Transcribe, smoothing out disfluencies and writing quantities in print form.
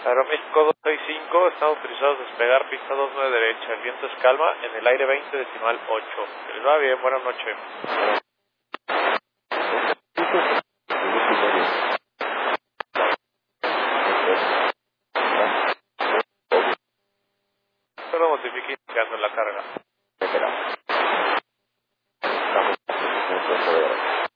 Aeroméxico 265, estamos autorizados a despegar pista 29 derecha, el viento es calma, en el aire 20 decimal 8. Que les va bien, buenas noches. Solo modifique indicando la carga.